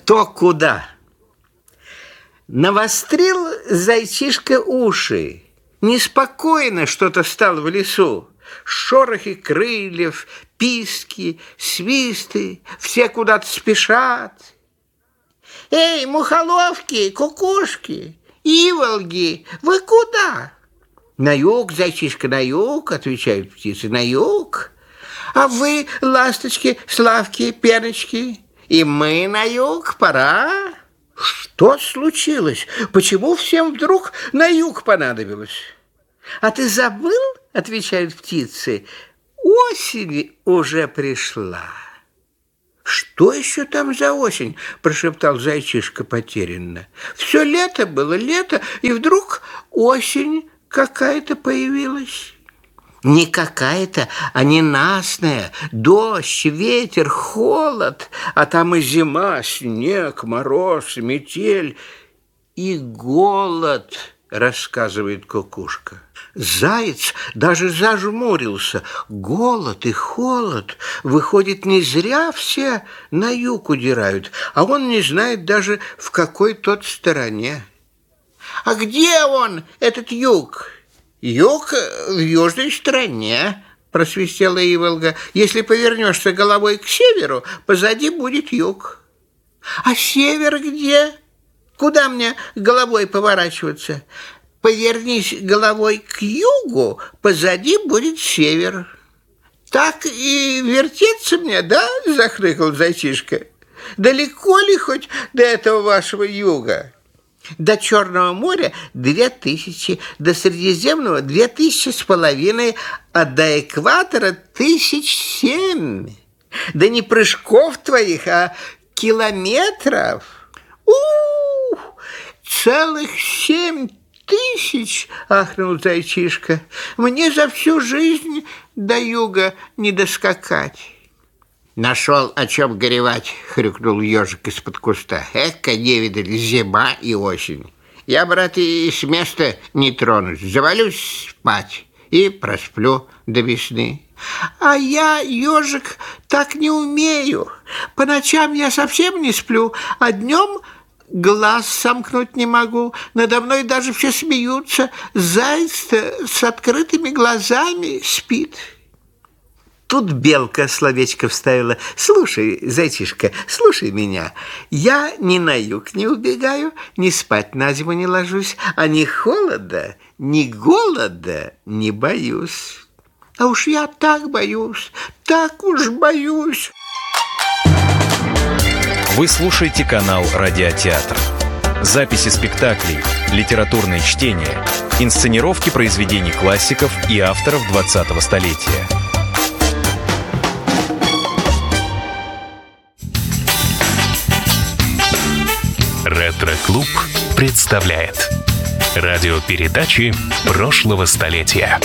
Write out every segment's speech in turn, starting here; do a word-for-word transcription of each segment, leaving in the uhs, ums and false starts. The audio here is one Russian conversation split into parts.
кто куда. Навострил зайчишка уши. Неспокойно что-то стало в лесу. Шорохи крыльев, писки, свисты, все куда-то спешат. «Эй, мухоловки, кукушки, иволги, вы куда?» «На юг, зайчишка, на юг», — отвечают птицы, — «на юг». «А вы, ласточки, славки, перочки, и мы на юг, пора». «Что случилось? Почему всем вдруг на юг понадобилось?» «А ты забыл, — отвечают птицы, — осень уже пришла». «Что еще там за осень?» – прошептал зайчишка потерянно. «Все лето было, лето, и вдруг осень какая-то появилась». «Не какая-то, а ненастная. Дождь, ветер, холод, а там и зима, снег, мороз, метель и голод», – рассказывает кукушка. Заяц даже зажмурился. Голод и холод. Выходит, не зря все на юг удирают, а он не знает даже, в какой тот стороне. «А где он, этот юг?» «Юг в южной стороне», — просвистела иволга. «Если повернешься головой к северу, позади будет юг». «А север где? Куда мне головой поворачиваться?» «Повернись головой к югу, позади будет север». «Так и вертеться мне, да?» – захрыкал зайчишка. «Далеко ли хоть до этого вашего юга?» «До Черного моря две тысячи, до Средиземного две тысячи с половиной, а до экватора тысяч семь. Да не прыжков твоих, а километров. У-у-у! Целых семь тысяч!» – ахнул зайчишка. «Мне за всю жизнь до юга не доскакать». «Нашел, о чем горевать», — хрюкнул ежик из-под куста. «Эка не видали зима и осень. Я, брат, и с места не тронусь. Завалюсь спать и просплю до весны». «А я, ежик, так не умею. По ночам я совсем не сплю, а днем глаз сомкнуть не могу. Надо мной даже все смеются. Заяц-то с открытыми глазами спит». Тут белка словечко вставила. «Слушай, зайчишка, слушай меня. Я ни на юг не убегаю, ни спать на зиму не ложусь, а ни холода, ни голода не боюсь». «А уж я так боюсь, так уж боюсь». Вы слушаете канал «Радиотеатр». Записи спектаклей, литературные чтения, инсценировки произведений классиков и авторов двадцатого столетия. Ретро-клуб представляет радиопередачи прошлого столетия.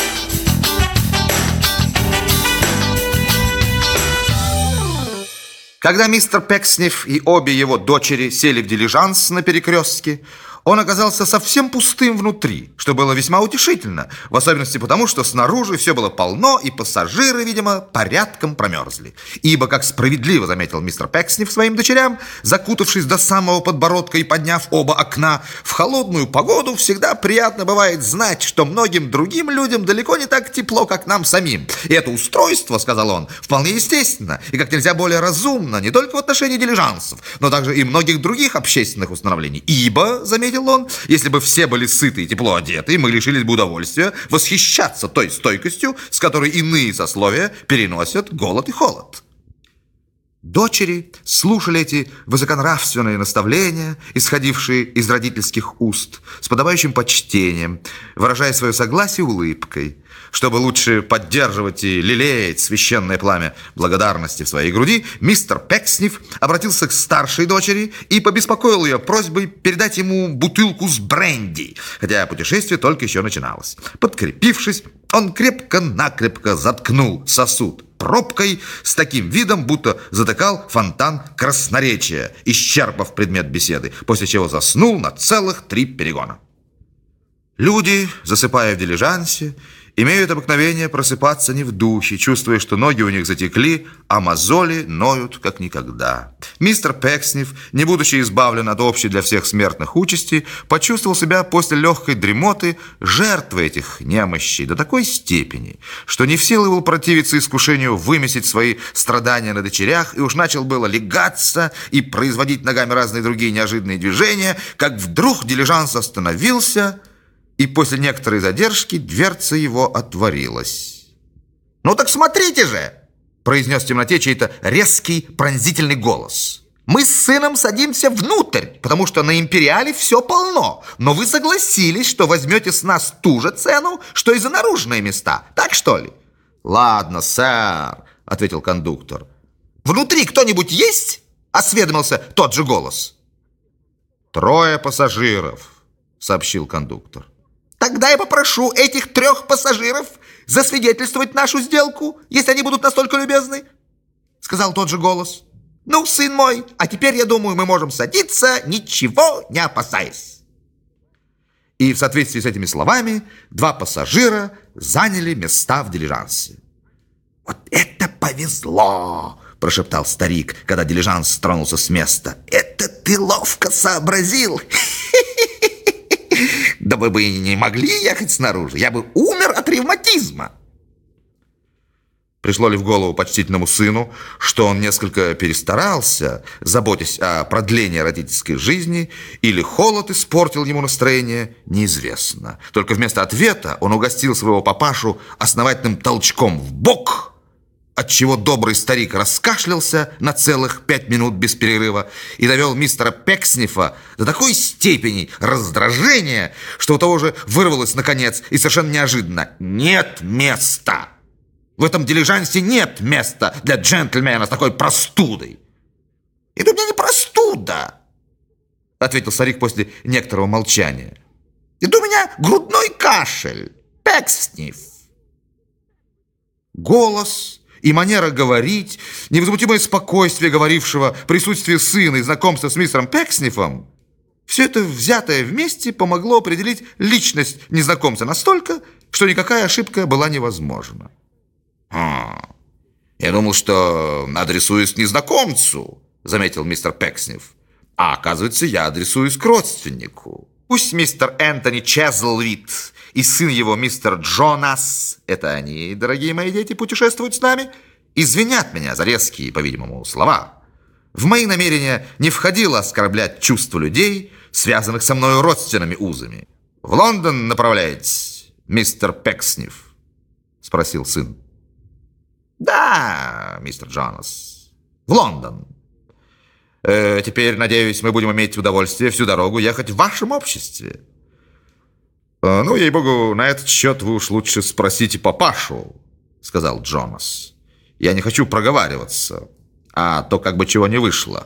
Когда мистер Пекснев и обе его дочери сели в дилижанс на перекрестке, он оказался совсем пустым внутри, что было весьма утешительно, в особенности потому, что снаружи все было полно, и пассажиры, видимо, порядком промерзли. Ибо, как справедливо заметил мистер Пекснев своим дочерям, закутавшись до самого подбородка и подняв оба окна, в холодную погоду всегда приятно бывает знать, что многим другим людям далеко не так тепло, как нам самим. И это устройство, сказал он, вполне естественно и как нельзя более разумно не только в отношении дилижансов, но также и многих других общественных установлений. Ибо, заметил он, если бы все были сыты и тепло одеты, мы лишились бы удовольствия восхищаться той стойкостью, с которой иные сословия переносят голод и холод. Дочери слушали эти высоконравственные наставления, исходившие из родительских уст, с подобающим почтением, выражая свое согласие улыбкой. Чтобы лучше поддерживать и лелеять священное пламя благодарности в своей груди, мистер Пекснев обратился к старшей дочери и побеспокоил ее просьбой передать ему бутылку с бренди, хотя путешествие только еще начиналось. Подкрепившись, он крепко-накрепко заткнул сосуд пробкой с таким видом, будто затыкал фонтан красноречия, исчерпав предмет беседы, после чего заснул на целых три перегона. Люди, засыпая в дилижансе, имеют обыкновение просыпаться не в духе, чувствуя, что ноги у них затекли, а мозоли ноют как никогда. мистер Пекснев, не будучи избавлен от общей для всех смертных участи, почувствовал себя после легкой дремоты жертвой этих немощей до такой степени, что не в силах был противиться искушению вымесить свои страдания на дочерях и уж начал было легаться и производить ногами разные другие неожиданные движения, как вдруг дилижанс остановился, и после некоторой задержки дверца его отворилась. «Ну так смотрите же!» — произнес в темноте чей-то резкий пронзительный голос. «Мы с сыном садимся внутрь, потому что на Империале все полно, но вы согласились, что возьмете с нас ту же цену, что и за наружные места, так что ли?» «Ладно, сэр», — ответил кондуктор. «Внутри кто-нибудь есть?» — осведомился тот же голос. «Трое пассажиров», — сообщил кондуктор. «Тогда я попрошу этих трех пассажиров засвидетельствовать нашу сделку, если они будут настолько любезны», — сказал тот же голос. «Ну, сын мой, а теперь, я думаю, мы можем садиться, ничего не опасаясь». И в соответствии с этими словами два пассажира заняли места в дилижансе. «Вот это повезло!» — прошептал старик, когда дилижанс тронулся с места. «Это ты ловко сообразил! Да вы бы и не могли ехать снаружи, я бы умер от ревматизма». Пришло ли в голову почтительному сыну, что он несколько перестарался, заботясь о продлении родительской жизни, или холод испортил ему настроение, неизвестно. Только вместо ответа он угостил своего папашу основательным толчком в бок, отчего добрый старик раскашлялся на целых пять минут без перерыва и довел мистера Пекснефа до такой степени раздражения, что у того же вырвалось наконец и совершенно неожиданно: «Нет места! В этом дилижансе нет места для джентльмена с такой простудой!» «Это у меня не простуда!» — ответил старик после некоторого молчания. «Это у меня грудной кашель! Пекснев!» Голос и манера говорить, невозмутимое спокойствие говорившего, присутствие сына и знакомство с мистером Пекснефом — все это, взятое вместе, помогло определить личность незнакомца настолько, что никакая ошибка была невозможна. «А, я думал, что адресуюсь к незнакомцу», — заметил мистер Пекснев. «А оказывается, я адресуюсь к родственнику. Пусть мистер Энтони Чезлвид и сын его, мистер Джонас, это они, дорогие мои дети, путешествуют с нами, извинят меня за резкие, по-видимому, слова. В мои намерения не входило оскорблять чувства людей, связанных со мною родственными узами. В Лондон направляетесь, мистер Пекснев?» — спросил сын. «Да, мистер Джонас, в Лондон. Э, теперь, надеюсь, мы будем иметь удовольствие всю дорогу ехать в вашем обществе». «Э, «Ну, ей-богу, на этот счет вы уж лучше спросите папашу», — сказал Джонас. «Я не хочу проговариваться, а то как бы чего не вышло».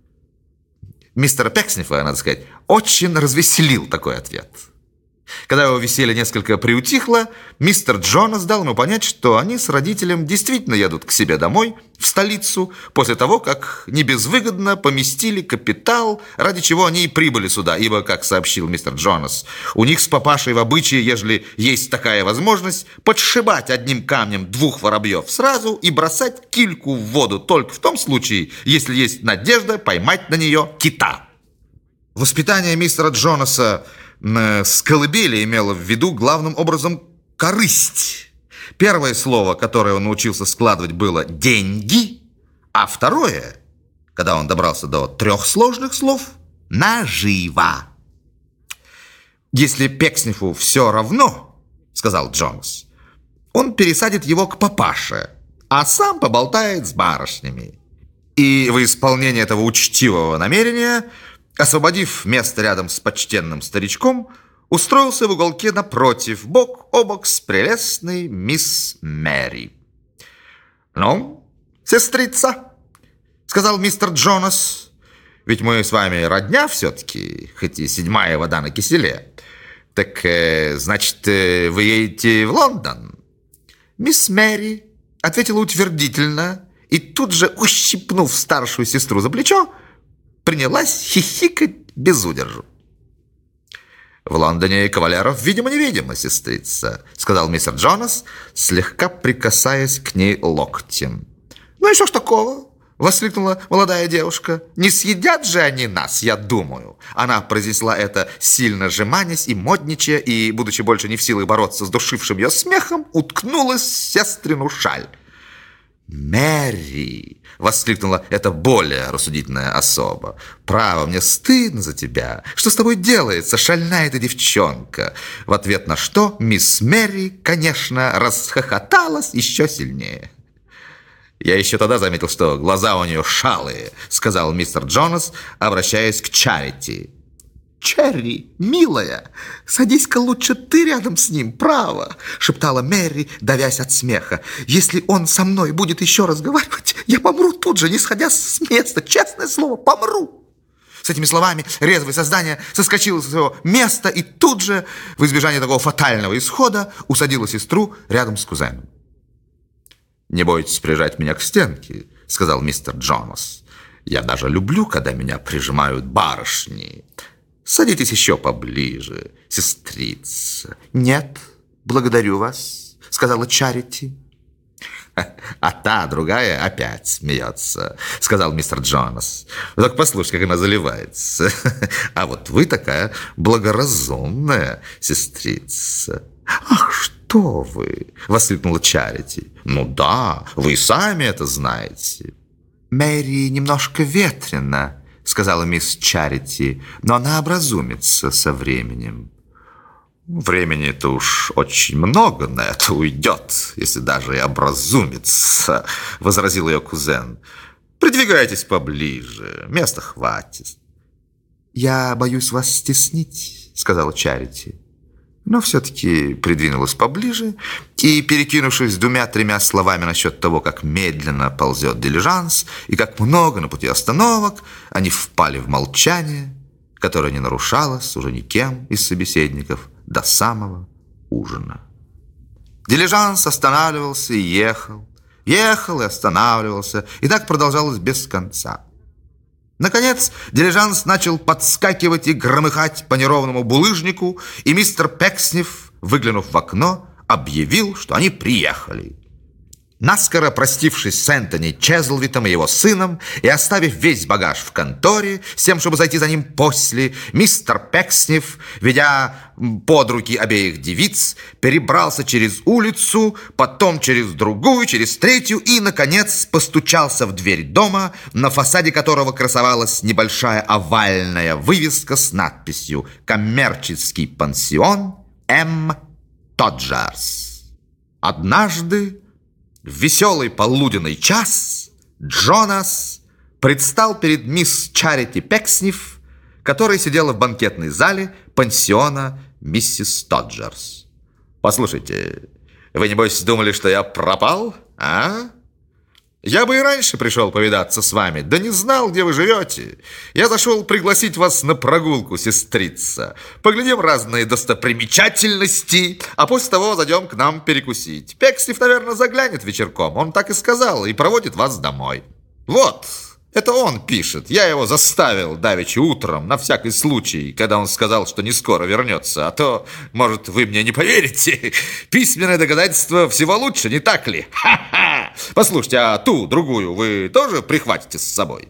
Мистера Пекснефа, надо сказать, очень развеселил такой ответ. Когда его веселье несколько приутихло, мистер Джонас дал ему понять, что они с родителем действительно едут к себе домой, в столицу, после того, как небезвыгодно поместили капитал, ради чего они и прибыли сюда, ибо, как сообщил мистер Джонас, у них с папашей в обычае, ежели есть такая возможность, подшибать одним камнем двух воробьев сразу и бросать кильку в воду только в том случае, если есть надежда поймать на нее кита. Воспитание мистера Джонаса с колыбели имело в виду главным образом корысть. Первое слово, которое он научился складывать, было «деньги», а второе, когда он добрался до трех сложных слов, «нажива». «Если Пекснефу все равно, — сказал Джонас, — он пересадит его к папаше, а сам поболтает с барышнями». И в исполнение этого учтивого намерения, освободив место рядом с почтенным старичком, устроился в уголке напротив, бок о бок с прелестной мисс Мэри. «Ну, сестрица, — сказал мистер Джонас, — ведь мы с вами родня все-таки, хоть и седьмая вода на киселе. Так, э, значит, э, вы едете в Лондон?» Мисс Мэри ответила утвердительно и тут же, ущипнув старшую сестру за плечо, принялась хихикать без удержу. «В Лондоне кавалеров видимо-невидимо, сестрица», — сказал мистер Джонас, слегка прикасаясь к ней локтем. «Ну и что ж такого? В воскликнула молодая девушка. «Не съедят же они нас, я думаю!» Она произнесла это, сильно жеманясь и модничая, и, будучи больше не в силах бороться с душившим ее смехом, уткнулась в сестрину шаль. «Мэри!» — воскликнула эта более рассудительная особа. «Право, мне стыдно за тебя. Что с тобой делается, шальная эта девчонка?» В ответ на что мисс Мэри, конечно, расхохоталась еще сильнее. «Я еще тогда заметил, что глаза у нее шалые», — сказал мистер Джонас, обращаясь к Чарити. «Черри, милая, садись-ка лучше ты рядом с ним, право», — шептала Мэри, давясь от смеха. «Если он со мной будет еще разговаривать, я помру тут же, не сходя с места, честное слово, помру». С этими словами резвое создание соскочило с своего места и тут же, в избежание такого фатального исхода, усадило сестру рядом с кузеном. «Не бойтесь прижать меня к стенке», — сказал мистер Джонас. «Я даже люблю, когда меня прижимают барышни. Садитесь еще поближе, сестрица». «Нет, благодарю вас», — сказала Чарити. «А та, другая, опять смеется», — сказал мистер Джонас. «Так послушай, как она заливается. А вот вы такая благоразумная сестрица». «Ах, что вы!» — воскликнула Чарити. «Ну да, вы сами это знаете». «Мэри немножко ветрена», — сказала мисс Чарити, «но она образумится со временем». «Времени-то уж очень много на это уйдет, если даже и образумится», — возразил ее кузен. «Придвигайтесь поближе, места хватит». «Я боюсь вас стеснить», — сказала Чарити. Но все-таки придвинулась поближе и, перекинувшись двумя-тремя словами насчет того, как медленно ползет дилижанс и как много на пути остановок, они впали в молчание, которое не нарушалось уже никем из собеседников до самого ужина. Дилижанс останавливался и ехал, ехал и останавливался, и так продолжалось без конца. Наконец, дилижанс начал подскакивать и громыхать по неровному булыжнику, и мистер Пекснев, выглянув в окно, объявил, что они приехали. Наскоро простившись с Энтони Чезлвитом и его сыном и оставив весь багаж в конторе, с тем, чтобы зайти за ним после, мистер Пекснев, ведя под руки обеих девиц, перебрался через улицу, потом через другую, через третью и, наконец, постучался в дверь дома, на фасаде которого красовалась небольшая овальная вывеска с надписью «Коммерческий пансион М. Тоджерс». Однажды, в веселый полуденный час, Джонас предстал перед мисс Чарити Пекснев, которая сидела в банкетной зале пансиона миссис Тоджерс. «Послушайте, вы, небось, думали, что я пропал, а? Я бы и раньше пришел повидаться с вами, да не знал, где вы живете. Я зашел пригласить вас на прогулку, сестрица. Поглядим разные достопримечательности, а после того зайдем к нам перекусить. Пекснев, наверное, заглянет вечерком, он так и сказал, и проводит вас домой. Вот, это он пишет. Я его заставил давеча утром, на всякий случай, когда он сказал, что не скоро вернется. А то, может, вы мне не поверите. Письменное доказательство всего лучше, не так ли? Ха-ха! Послушайте, а ту, другую, вы тоже прихватите с собой?»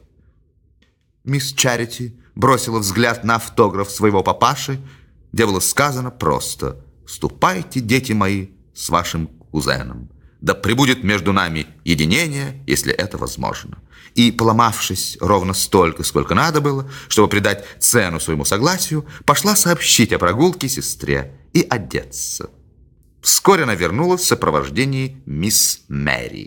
Мисс Чарити бросила взгляд на автограф своего папаши, где было сказано просто: «Ступайте, дети мои, с вашим кузеном. Да пребудет между нами единение, если это возможно». И, поломавшись ровно столько, сколько надо было, чтобы придать цену своему согласию, пошла сообщить о прогулке сестре и одеться. Вскоре она вернулась в сопровождении мисс Мэри.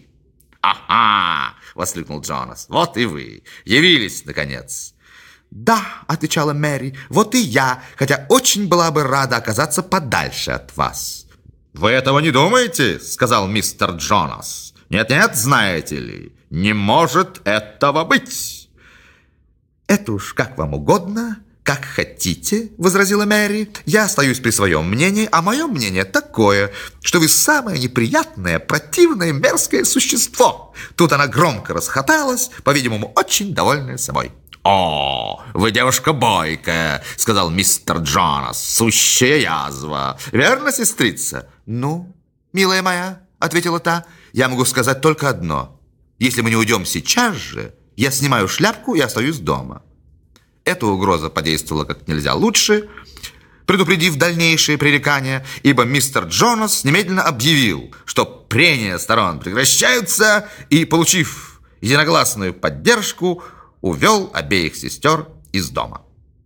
«Ага!» — воскликнул Джонас. «Вот и вы! Явились, наконец!» «Да!» — отвечала Мэри. «Вот и я, хотя очень была бы рада оказаться подальше от вас». «Вы этого не думаете?» — сказал мистер Джонас. «Нет-нет, знаете ли, не может этого быть!» «Это уж как вам угодно, как хотите», — возразила Мэри. «Я остаюсь при своем мнении, а мое мнение такое, что вы самое неприятное, противное, мерзкое существо». Тут она громко расхоталась, по-видимому, очень довольная собой. «О, вы девушка бойкая», — сказал мистер Джонас, — «сущая язва. Верно, сестрица?» «Ну, милая моя», — ответила та, — «я могу сказать только одно. Если мы не уйдем сейчас же, я снимаю шляпку и остаюсь дома. Эта угроза подействовала как нельзя лучше, предупредив дальнейшие пререкания, ибо мистер Джонас немедленно объявил, что прения сторон прекращаются, и, получив единогласную поддержку, увел обеих сестер из дома.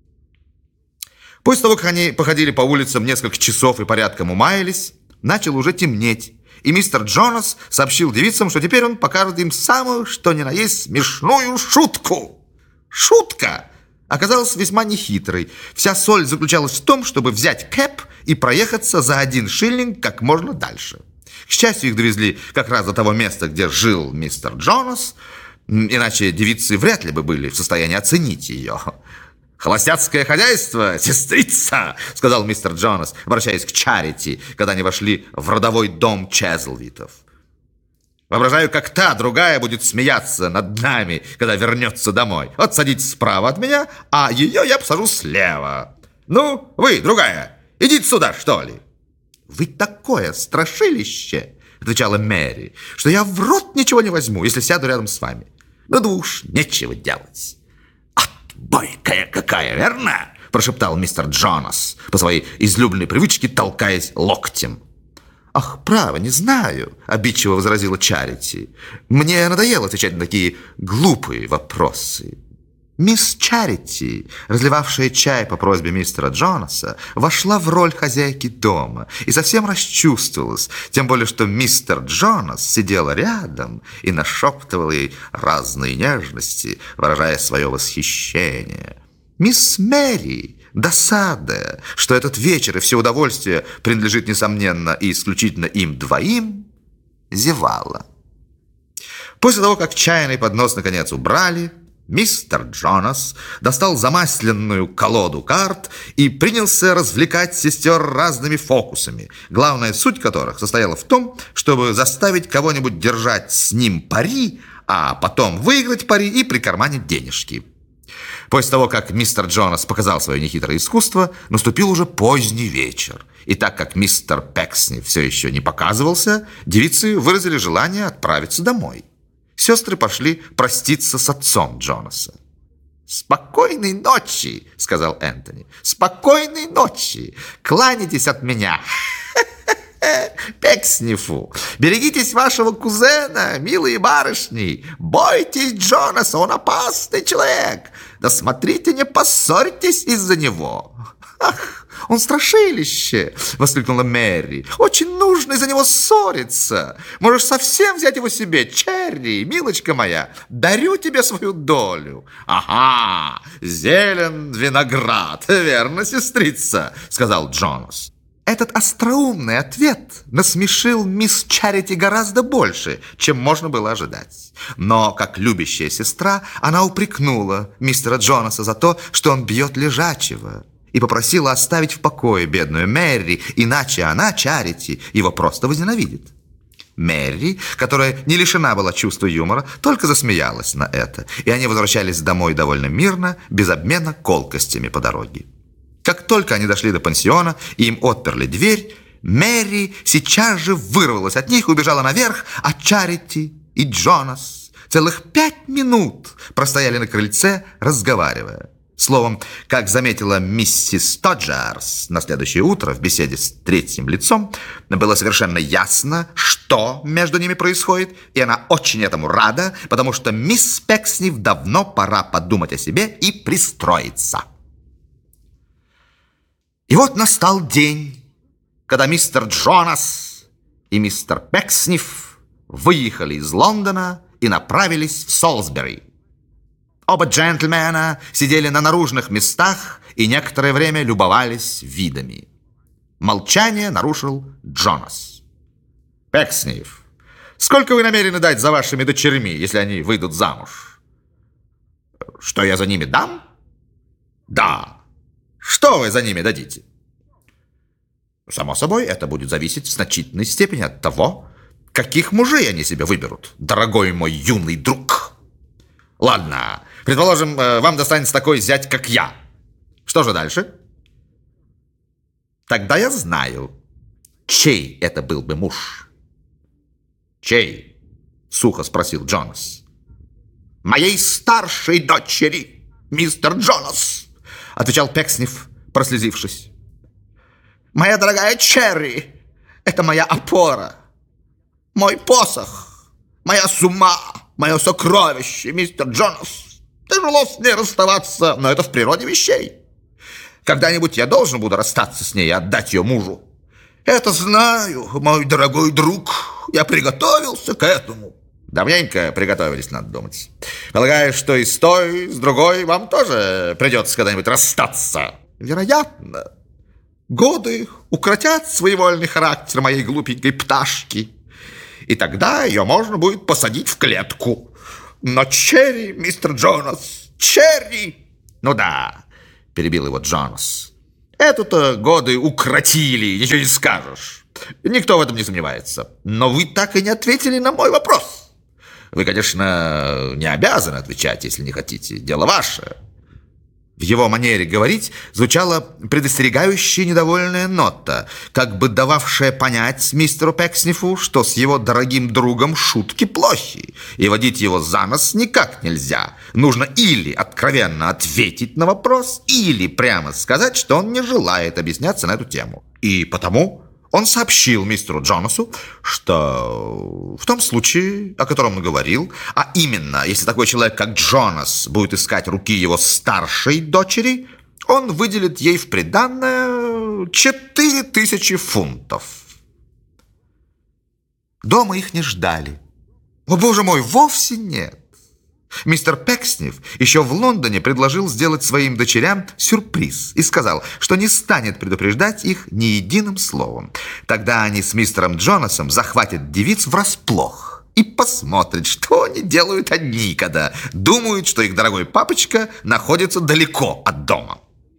После того, как они походили по улицам несколько часов и порядком умаялись, начало уже темнеть, и мистер Джонас сообщил девицам, что теперь он покажет им самую, что ни на есть, смешную шутку. Шутка оказалась весьма нехитрой. Вся соль заключалась в том, чтобы взять кэб и проехаться за один шиллинг как можно дальше. К счастью, их довезли как раз до того места, где жил мистер Джонас, иначе девицы вряд ли бы были в состоянии оценить ее. «Холостяцкое хозяйство, сестрица!» — сказал мистер Джонас, обращаясь к Чарити, когда они вошли в родовой дом Чезлвитов. «Воображаю, как та, другая, будет смеяться над нами, когда вернется домой. Вот садитесь справа от меня, а ее я посажу слева. Ну, вы, другая, идите сюда, что ли?» «Вы такое страшилище!» — отвечала Мэри, «что я в рот ничего не возьму, если сяду рядом с вами. Ну да уж, нечего делать». «Бойкая какая, верно?» – прошептал мистер Джонас, по своей излюбленной привычке толкаясь локтем. «Ах, право, не знаю», – обидчиво возразила Чарити. «Мне надоело отвечать на такие глупые вопросы». Мисс Чарити, разливавшая чай по просьбе мистера Джонаса, вошла в роль хозяйки дома и совсем расчувствовалась, тем более что мистер Джонас сидел рядом и нашептывал ей разные нежности, выражая свое восхищение. Мисс Мэри, досадая, что этот вечер и все удовольствие принадлежит, несомненно, и исключительно им двоим, зевала. После того, как чайный поднос наконец убрали, мистер Джонас достал замасленную колоду карт и принялся развлекать сестер разными фокусами, главная суть которых состояла в том, чтобы заставить кого-нибудь держать с ним пари, а потом выиграть пари и прикарманить денежки. После того, как мистер Джонас показал свое нехитрое искусство, наступил уже поздний вечер, и так как мистер Пексни все еще не показывался, девицы выразили желание отправиться домой. Сестры пошли проститься с отцом Джонаса. «Спокойной ночи!» — сказал Энтони. «Спокойной ночи! Кланяйтесь от меня! Пекснифу! Берегитесь вашего кузена, милые барышни! Бойтесь Джонаса, он опасный человек! Да смотрите, не поссорьтесь из-за него!» «Ах, он страшилище!» — воскликнула Мэри. «Очень нужно из-за него ссориться. Можешь совсем взять его себе, Черри, милочка моя. Дарю тебе свою долю». «Ага, зелен виноград, верно, сестрица?» — сказал Джонас. Этот остроумный ответ насмешил мисс Чарити гораздо больше, чем можно было ожидать. Но, как любящая сестра, она упрекнула мистера Джонаса за то, что он бьет лежачего, и попросила оставить в покое бедную Мэри, иначе она, Чарити, его просто возненавидит. Мэри, которая не лишена была чувства юмора, только засмеялась на это, и они возвращались домой довольно мирно, без обмена колкостями по дороге. Как только они дошли до пансиона и им отперли дверь, Мэри сейчас же вырвалась от них и убежала наверх, а Чарити и Джонас целых пять минут простояли на крыльце, разговаривая. Словом, как заметила миссис Тоджерс на следующее утро в беседе с третьим лицом, было совершенно ясно, что между ними происходит, и она очень этому рада, потому что мисс Пексниф давно пора подумать о себе и пристроиться. И вот настал день, когда мистер Джонас и мистер Пексниф выехали из Лондона и направились в Солсбери. Оба джентльмена сидели на наружных местах и некоторое время любовались видами. Молчание нарушил Джонас. «Пексниф, сколько вы намерены дать за вашими дочерьми, если они выйдут замуж?» «Что я за ними дам?» «Да. Что вы за ними дадите?» «Само собой, это будет зависеть в значительной степени от того, каких мужей они себе выберут, дорогой мой юный друг». «Ладно, предположим, вам достанется такой зять, как я. Что же дальше?» «Тогда я знаю, чей это был бы муж». «Чей?» — сухо спросил Джонас. моей старшей дочери, мистер Джонас, отвечал Пекснев, прослезившись. Моя дорогая Черри, это моя опора, мой посох, моя сума, мое сокровище, мистер Джонас. Тяжело с ней расставаться, но это в природе вещей. Когда-нибудь я должен буду расстаться с ней и отдать ее мужу. Это знаю, мой дорогой друг. Я приготовился к этому. Давненько приготовились, надо думать. Полагаю, что и с той, и с другой вам тоже придется когда-нибудь расстаться. Вероятно, годы укротят своевольный характер моей глупенькой пташки. И тогда ее можно будет посадить в клетку. Но Черри, мистер Джонас, Черри! Ну да, перебил его Джонас. Это-то годы укротили, ничего не скажешь. Никто в этом не сомневается. Но вы так и не ответили на мой вопрос. Вы, конечно, не обязаны отвечать, если не хотите. Дело ваше. В его манере говорить звучала предостерегающая недовольная нота, как бы дававшая понять мистеру Пекснифу, что с его дорогим другом шутки плохи, и водить его за нос никак нельзя. Нужно или откровенно ответить на вопрос, или прямо сказать, что он не желает объясняться на эту тему. И потому он сообщил мистеру Джонасу, что в том случае, о котором он говорил, а именно, если такой человек, как Джонас, будет искать руки его старшей дочери, он выделит ей в приданое четыре тысячи фунтов. Дома их не ждали. О, боже мой, вовсе нет. Мистер Пекснев еще в Лондоне предложил сделать своим дочерям сюрприз и сказал, что не станет предупреждать их ни единым словом. Тогда они с мистером Джонасом захватят девиц врасплох и посмотрят, что они делают одни, когда думают, что их дорогой папочка находится далеко от дома.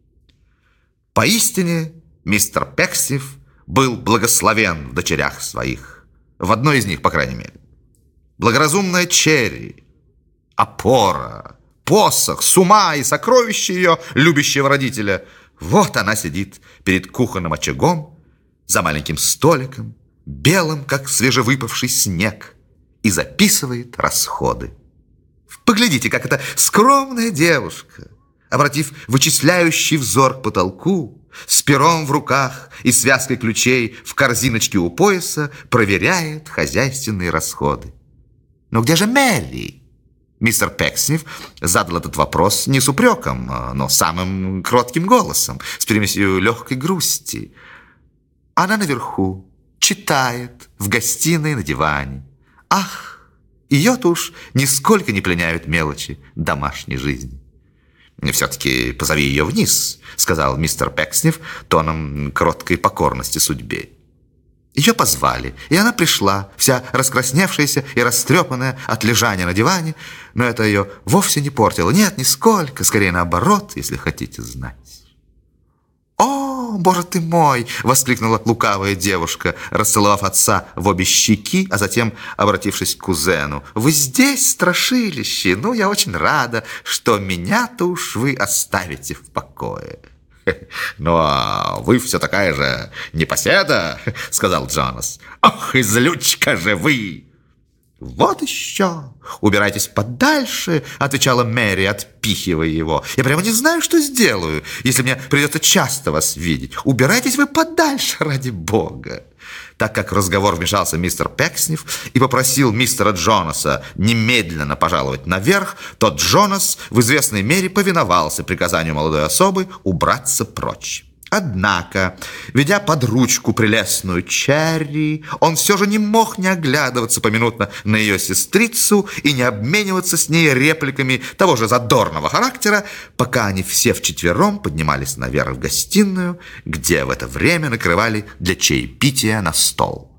Поистине, мистер Пекснев был благословен в дочерях своих. В одной из них, по крайней мере. Благоразумная Черри, опора, посох, сума и сокровище ее любящего родителя. Вот она сидит перед кухонным очагом, за маленьким столиком, белым, как свежевыпавший снег, и записывает расходы. Поглядите, как эта скромная девушка, обратив вычисляющий взор к потолку, с пером в руках и связкой ключей в корзиночке у пояса, проверяет хозяйственные расходы. Но где же Мэри? Мистер Пекснев задал этот вопрос не с упреком, но самым кротким голосом, с примесью легкой грусти. Она наверху, читает, в гостиной на диване. Ах, ее-то уж нисколько не пленяют мелочи домашней жизни. «Все-таки позови ее вниз», — сказал мистер Пекснев тоном кроткой покорности судьбе. Ее позвали, и она пришла, вся раскрасневшаяся и растрепанная от лежания на диване, но это ее вовсе не портило. Нет, нисколько, скорее наоборот, если хотите знать. «О, боже ты мой!» — воскликнула лукавая девушка, расцеловав отца в обе щеки, а затем обратившись к кузену. «Вы здесь, страшилище? Ну, я очень рада, что меня-то уж вы оставите в покое». «Ну, а вы все такая же непоседа», — сказал Джонас. «Ох, и злючка же вы!» «Вот еще! Убирайтесь подальше», — отвечала Мэри, отпихивая его. «Я прямо не знаю, что сделаю, если мне придется часто вас видеть. Убирайтесь вы подальше, ради бога». Так как в разговор вмешался мистер Пекснев и попросил мистера Джонаса немедленно пожаловать наверх, то Джонас в известной мере повиновался приказанию молодой особы убраться прочь. Однако, ведя под ручку прелестную Черри, он все же не мог не оглядываться поминутно на ее сестрицу и не обмениваться с ней репликами того же задорного характера, пока они все вчетвером поднимались наверх в гостиную, где в это время накрывали для чаепития на стол.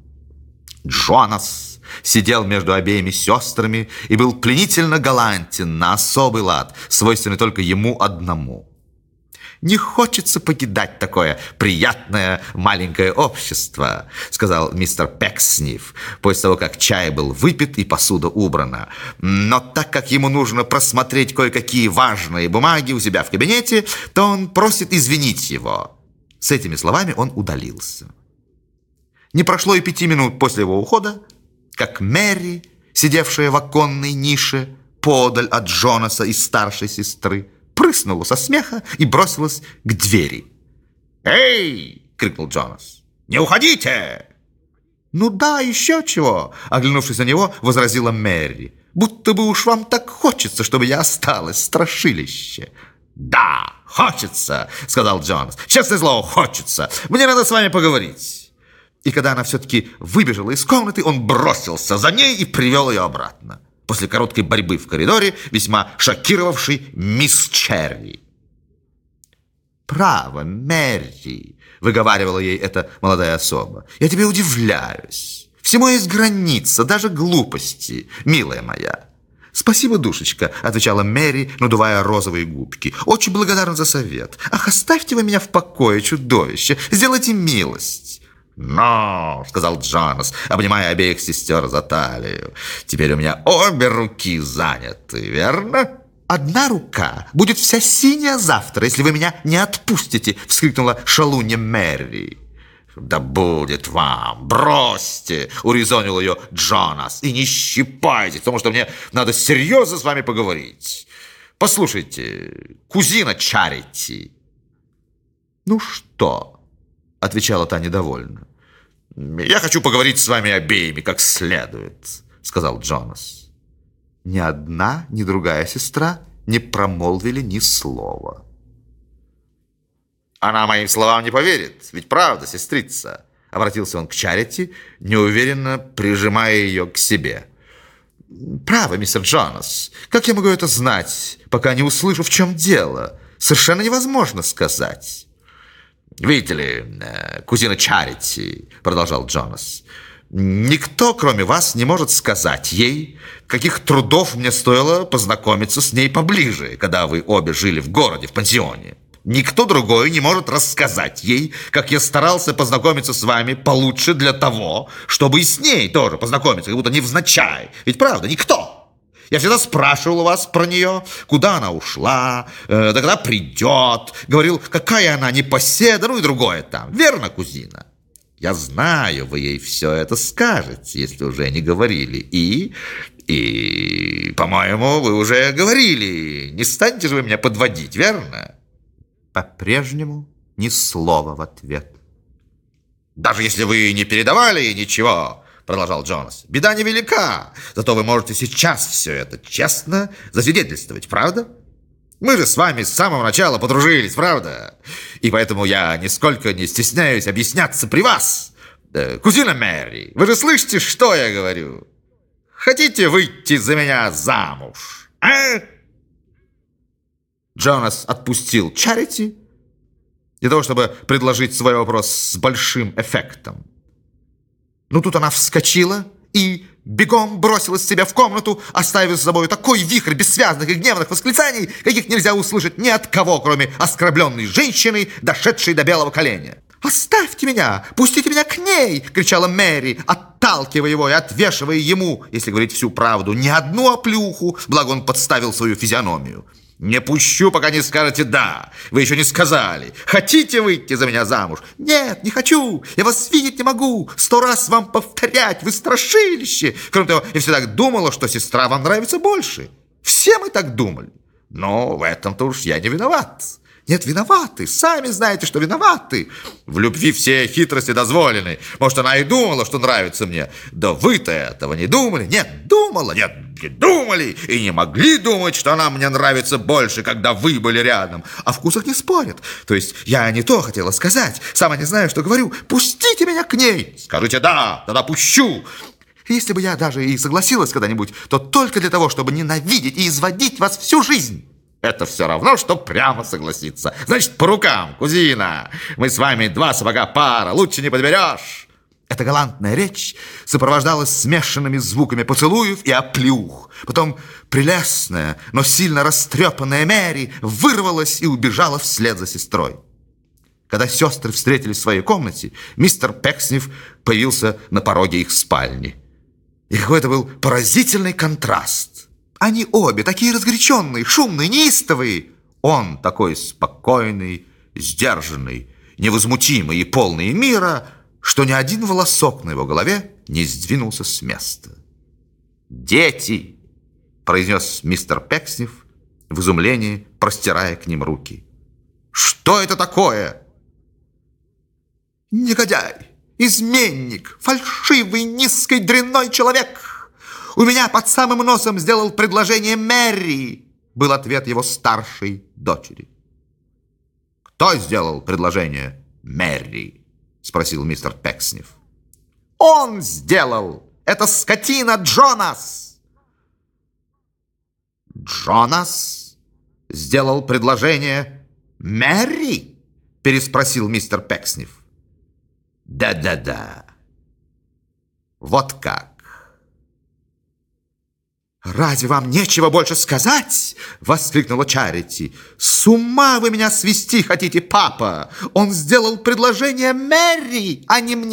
Джонас сидел между обеими сестрами и был пленительно галантен на особый лад, свойственный только ему одному. «Не хочется покидать такое приятное маленькое общество», — сказал мистер Пекснев, после того, как чай был выпит и посуда убрана. «Но так как ему нужно просмотреть кое-какие важные бумаги у себя в кабинете, то он просит извинить его». С этими словами он удалился. Не прошло и пяти минут после его ухода, как Мэри, сидевшая в оконной нише, подаль от Джонаса и старшей сестры, прыснула со смеха и бросилась к двери. «Эй!» — крикнул Джонас. «Не уходите!» «Ну да, еще чего!» — оглянувшись на него, возразила Мэри. «Будто бы уж вам так хочется, чтобы я осталась, страшилище!» «Да, хочется!» — сказал Джонас. «Честное слово, хочется! Мне надо с вами поговорить!» И когда она все-таки выбежала из комнаты, он бросился за ней и привел ее обратно. После короткой борьбы в коридоре, весьма шокировавшей мисс Черри. «Право, Мэри!» — выговаривала ей эта молодая особа. «Я тебе удивляюсь. Всему есть граница, даже глупости, милая моя». «Спасибо, душечка», — отвечала Мэри, надувая розовые губки. «Очень благодарна за совет. Ах, оставьте вы меня в покое, чудовище. Сделайте милость». «Но», — сказал Джонас, обнимая обеих сестер за талию, «теперь у меня обе руки заняты, верно?» «Одна рука будет вся синяя завтра, если вы меня не отпустите», — вскрикнула шалунья Мэри. «Да будет вам! Бросьте!» — урезонил ее Джонас. «И не щипайте, потому что мне надо серьезно с вами поговорить. Послушайте, кузина Чарити». «Ну что?» — отвечала та недовольно. «Я хочу поговорить с вами обеими как следует», — сказал Джонас. Ни одна, ни другая сестра не промолвили ни слова. «Она моим словам не поверит, ведь правда, сестрица?» — обратился он к Чарити, неуверенно прижимая ее к себе. «Право, мистер Джонас, как я могу это знать, пока не услышу, в чем дело? Совершенно невозможно сказать». «Видите ли, кузина Чарити, — продолжал Джонас, — никто, кроме вас, не может сказать ей, каких трудов мне стоило познакомиться с ней поближе, когда вы обе жили в городе, в пансионе. Никто другой не может рассказать ей, как я старался познакомиться с вами получше для того, чтобы и с ней тоже познакомиться, как будто невзначай. Ведь правда, никто. Я всегда спрашивал у вас про нее, куда она ушла, э, да когда придет. Говорил, какая она непоседа, ну и другое там. Верно, кузина? Я знаю, вы ей все это скажете, если уже не говорили. И, и, по-моему, вы уже говорили. Не станете же вы меня подводить, верно?» По-прежнему ни слова в ответ. «Даже если вы не передавали ей ничего, — продолжал Джонас, — беда невелика. Зато вы можете сейчас все это честно засвидетельствовать, правда? Мы же с вами с самого начала подружились, правда? И поэтому я нисколько не стесняюсь объясняться при вас. Э, кузина Мэри, вы же слышите, что я говорю? Хотите выйти за меня замуж, а?» Джонас отпустил Чарити для того, чтобы предложить свой вопрос с большим эффектом. Но тут она вскочила и бегом бросилась себя в комнату, оставив за собой такой вихрь бессвязных и гневных восклицаний, каких нельзя услышать ни от кого, кроме оскорбленной женщины, дошедшей до белого коленя. «Оставьте меня! Пустите меня к ней!» — кричала Мэри, отталкивая его и отвешивая ему, если говорить всю правду, не одну оплюху, благо он подставил свою физиономию. «Не пущу, пока не скажете «да». Вы еще не сказали. Хотите выйти за меня замуж?» «Нет, не хочу. Я вас видеть не могу. Сто раз вам повторять. Вы страшилище. Кроме того, я всегда думала, что сестра вам нравится больше. Все мы так думали. Но в этом-то уж я не виноват». «Нет, виноваты. Сами знаете, что виноваты. В любви все хитрости дозволены. Может, она и думала, что нравится мне. Да вы-то этого не думали. Нет, думала. Нет, не думали. И не могли думать, что она мне нравится больше, когда вы были рядом. О вкусах не спорят. То есть я не то хотела сказать. Сама не знаю, что говорю. Пустите меня к ней». «Скажите «да», тогда пущу». «Если бы я даже и согласилась когда-нибудь, то только для того, чтобы ненавидеть и изводить вас всю жизнь». «Это все равно, что прямо согласиться. Значит, по рукам, кузина. Мы с вами два сапога пара, лучше не подберешь». Эта галантная речь сопровождалась смешанными звуками поцелуев и оплюх. Потом прелестная, но сильно растрепанная Мэри вырвалась и убежала вслед за сестрой. Когда сестры встретились в своей комнате, мистер Пекснев появился на пороге их спальни. И какой это был поразительный контраст. Они обе такие разгоряченные, шумные, неистовые. Он такой спокойный, сдержанный, невозмутимый и полный мира, что ни один волосок на его голове не сдвинулся с места. «Дети!» произнес мистер Пекснев в изумлении, простирая к ним руки. Что это такое? Негодяй, изменник, фальшивый, низкий, дрянной человек. У меня под самым носом сделал предложение Мэри, был ответ его старшей дочери. Кто сделал предложение Мэри? Спросил мистер Пекснев. Он сделал! Это скотина Джонас! Джонас сделал предложение Мэри? Переспросил мистер Пекснев. Да-да-да. Вот как. «Разве вам нечего больше сказать?» — воскликнула Чарити. «С ума вы меня свести хотите, папа! Он сделал предложение Мэри, а не мне!»